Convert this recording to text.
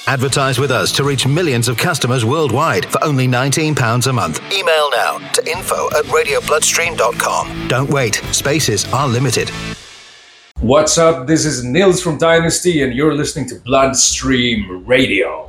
Advertise with us to reach millions of customers worldwide for only £19 a month. Email now to info@radiobloodstream.com. Don't wait. Spaces are limited. What's up? This is Nils from Dynasty, and you're listening to Bloodstream Radio.